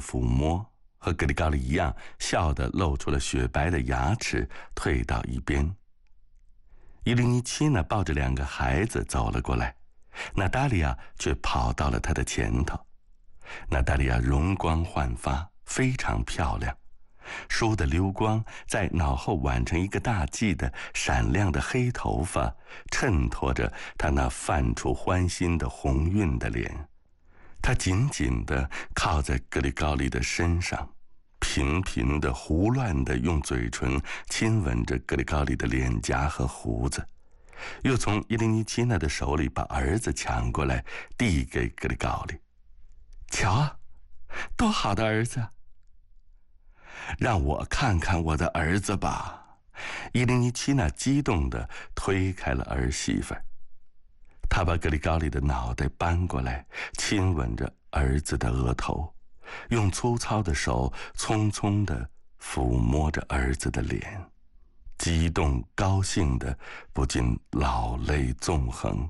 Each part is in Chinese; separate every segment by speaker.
Speaker 1: 抚摸，和格里高利一样，笑得露出了雪白的牙齿，退到一边。1017呢，抱着2个孩子走了过来，娜达利亚却跑到了他的前头。娜达利亚容光焕发，非常漂亮，梳的溜光，在脑后挽成一个大髻的闪亮的黑头发，衬托着她那泛出欢欣的红晕的脸。她紧紧地靠在格里高利的身上，频频地胡乱地用嘴唇亲吻着格里高利的脸颊和胡子，又从1017娜的手里把儿子抢过来递给格里高利。瞧啊，多好的儿子！让我看看我的儿子吧。1017娜激动地推开了儿媳妇儿，她把格里高利的脑袋搬过来，亲吻着儿子的额头，用粗糙的手匆匆地抚摸着儿子的脸，激动高兴的不禁老泪纵横。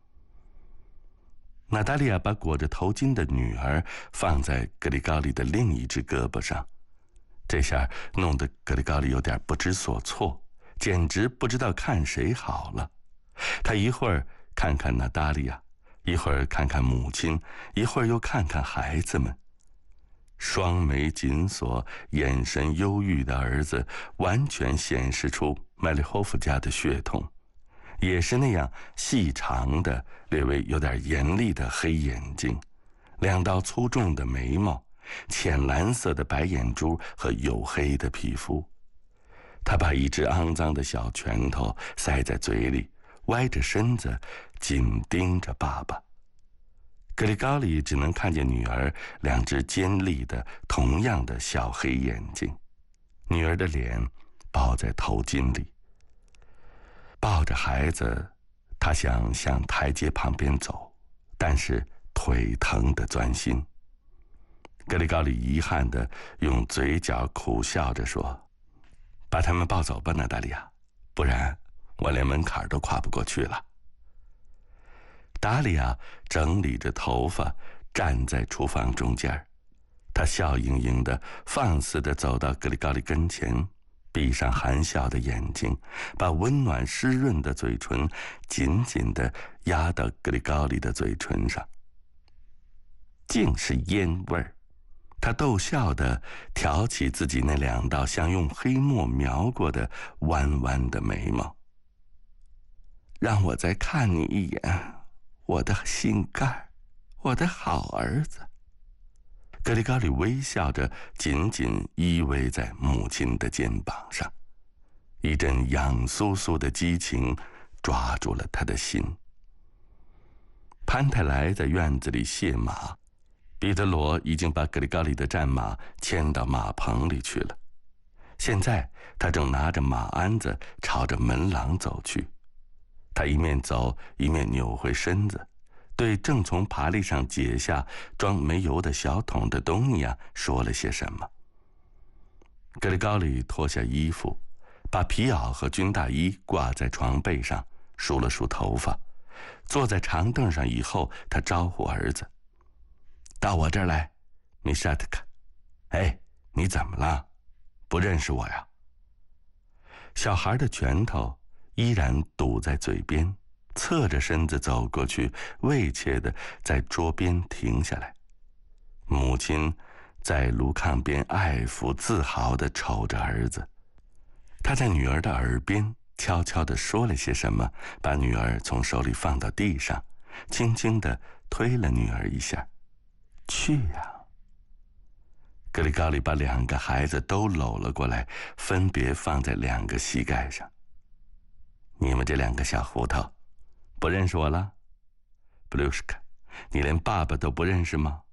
Speaker 1: 娜达利亚把裹着头巾的女儿放在格里高利的另一只胳膊上，这下弄得格里高利有点不知所措，简直不知道看谁好了。他一会儿看看娜达利亚，一会儿看看母亲，一会儿又看看孩子们。双眉紧锁、眼神忧郁的儿子完全显示出麦利霍夫家的血统，也是那样细长的、略微有点严厉的黑眼睛，2道粗重的眉毛，浅蓝色的白眼珠和黝黑的皮肤。他把一只肮脏的小拳头塞在嘴里，歪着身子紧盯着爸爸。格里高利只能看见女儿2只尖利的同样的小黑眼睛，女儿的脸包在头巾里。抱着孩子，他想向台阶旁边走，但是腿疼得钻心。格里高利遗憾地用嘴角苦笑着说：“把他们抱走吧，娜达利亚，不然我连门槛都跨不过去了。”达利亚整理着头发，站在厨房中间，她笑盈盈的、放肆地走到格里高利跟前，闭上含笑的眼睛，把温暖湿润的嘴唇紧紧地压到格里高利的嘴唇上。竟是烟味儿！他逗笑地挑起自己那2道像用黑墨描过的弯弯的眉毛。让我再看你一眼，我的心肝，我的好儿子。格里高利微笑着紧紧依偎在母亲的肩膀上，一阵痒酥酥的激情抓住了他的心。潘泰莱在院子里卸马，彼得罗已经把格里高利的战马牵到马棚里去了。现在他正拿着马鞍子朝着门廊走去，他一面走一面扭回身子，对正从爬犁上解下装煤油的小桶的东尼亚说了些什么。格里高利脱下衣服，把皮袄和军大衣挂在床背上，梳了梳头发，坐在长凳上以后，他招呼儿子：“到我这儿来，米沙特卡。哎，你怎么了？不认识我呀？”小孩的拳头依然堵在嘴边，侧着身子走过去，畏怯地在桌边停下来。母亲在炉炕边爱抚自豪地瞅着儿子，他在女儿的耳边悄悄地说了些什么，把女儿从手里放到地上，轻轻地推了女儿一下。去呀！格里高利把2个孩子都搂了过来，分别放在2个膝盖上。你们这2个小胡头，不认识我了？布鲁什卡，你连爸爸都不认识吗？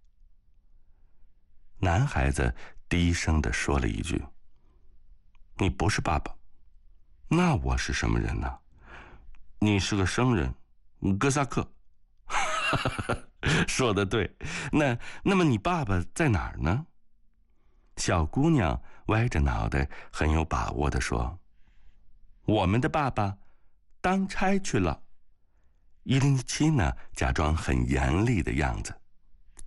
Speaker 1: 男孩子低声地说了一句：“你不是爸爸。”那我是什么人呢？你是个生人，哥萨克。说得对，那么你爸爸在哪儿呢？小姑娘歪着脑袋，很有把握地说：“我们的爸爸当差去了。”1017呢，假装很严厉的样子：“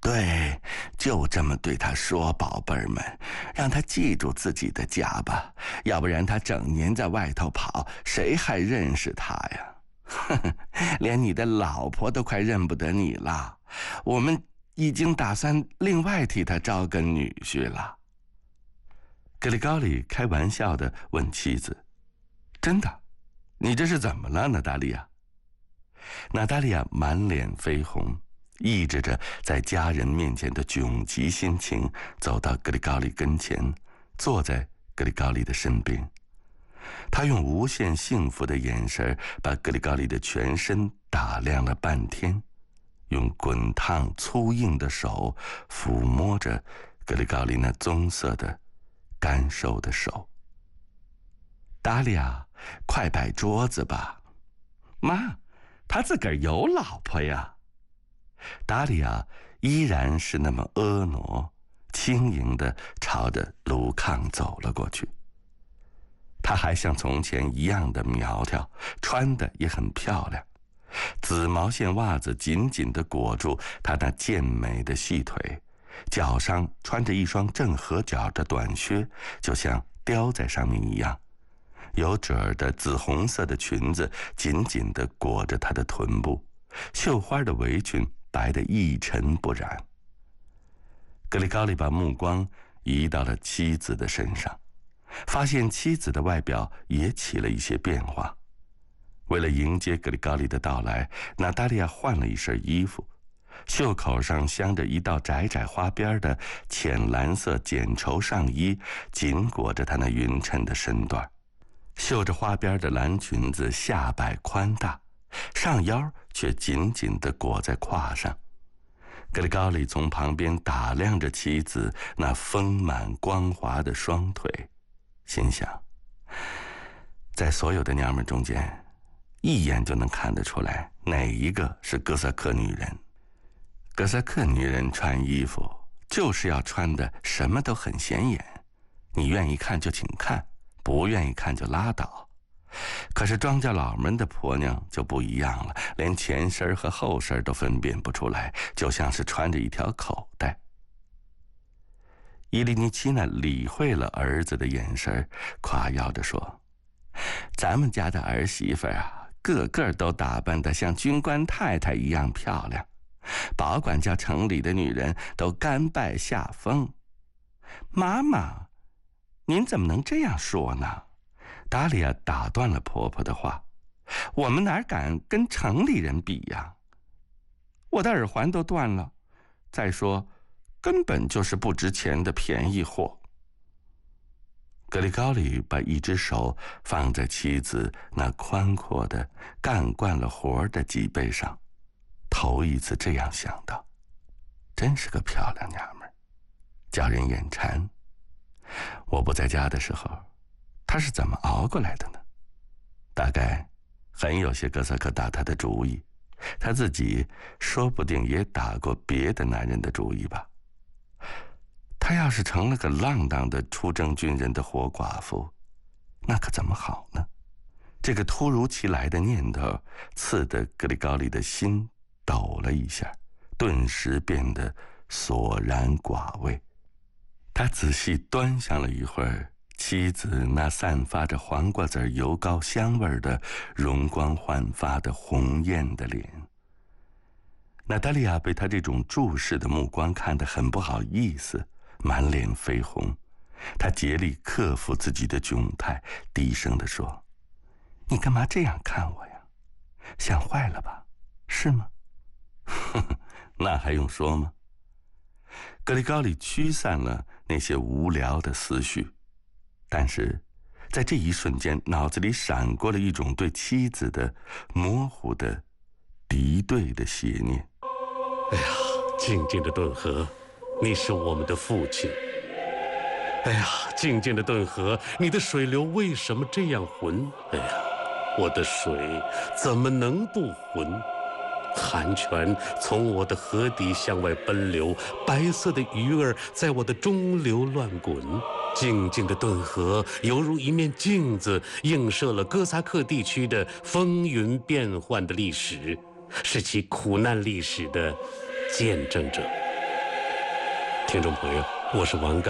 Speaker 1: 对，就这么对他说，宝贝儿们，让他记住自己的家吧，要不然他整年在外头跑，谁还认识他呀？呵呵，连你的老婆都快认不得你了，我们已经打算另外替他招个女婿了。格里高里开玩笑地问妻子：“真的？你这是怎么了，娜达莉亚？”娜达莉亚满脸绯红，抑制着在家人面前的窘急心情，走到格里高利跟前，坐在格里高利的身边。他用无限幸福的眼神把格里高利的全身打量了半天，用滚烫粗硬的手抚摸着格里高利那棕色的干瘦的手。达利亚，快摆桌子吧！妈，他自个儿有老婆呀。达利亚依然是那么婀娜轻盈地朝着炉炕走了过去。她还像从前一样的苗条，穿的也很漂亮，紫毛线袜子紧紧地裹住她那健美的细腿，脚上穿着一双正合脚的短靴，就像雕在上面一样。有褶儿的紫红色的裙子紧紧地裹着她的臀部，绣花的围裙白得一尘不染。格里高利把目光移到了妻子的身上，发现妻子的外表也起了一些变化。为了迎接格里高利的到来，娜达莉亚换了一身衣服，袖口上镶着一道窄窄花边的浅蓝色剪绸上衣，紧裹着她那匀称的身段。绣着花边的蓝裙子下摆宽大，上腰却紧紧地裹在胯上。格里高利从旁边打量着妻子那丰满光滑的双腿，心想，在所有的娘们中间，一眼就能看得出来哪一个是哥萨克女人。哥萨克女人穿衣服就是要穿的什么都很显眼，你愿意看就请看，不愿意看就拉倒。可是庄稼佬们的婆娘就不一样了，连前身和后身都分辨不出来，就像是穿着一条口袋。伊利尼奇娜理会了儿子的眼神，夸耀着说：“咱们家的儿媳妇啊，个个都打扮得像军官太太一样漂亮，保管叫城里的女人都甘拜下风。”妈妈，您怎么能这样说呢？达利亚打断了婆婆的话：“我们哪敢跟城里人比呀？我的耳环都断了，再说，根本就是不值钱的便宜货。”格里高里把一只手放在妻子那宽阔的、干惯了活的脊背上，头一次这样想到：真是个漂亮娘们儿，叫人眼馋。我不在家的时候，他是怎么熬过来的呢？大概很有些哥萨克打他的主意，他自己说不定也打过别的男人的主意吧。他要是成了个浪荡的出征军人的活寡妇，那可怎么好呢？这个突如其来的念头刺得格里高利的心抖了一下，顿时变得索然寡味。他仔细端详了一会儿妻子那散发着黄瓜籽油膏香味的容光焕发的红艳的脸。娜达莉亚被他这种注视的目光看得很不好意思，满脸绯红。她竭力克服自己的窘态，低声地说：“你干嘛这样看我呀？想坏了吧？是吗？”“呵呵，那还用说吗？”格里高里驱散了那些无聊的思绪，但是在这一瞬间，脑子里闪过了一种对妻子的模糊的敌对的邪念。
Speaker 2: 哎呀，静静的顿河，你是我们的父亲。哎呀，静静的顿河，你的水流为什么这样浑？哎呀，我的水怎么能不浑？寒泉从我的河底向外奔流，白色的鱼儿在我的中流乱滚。静静的顿河犹如一面镜子，映射了哥萨克地区的风云变幻的历史，是其苦难历史的见证者。 听众朋友，我是王刚。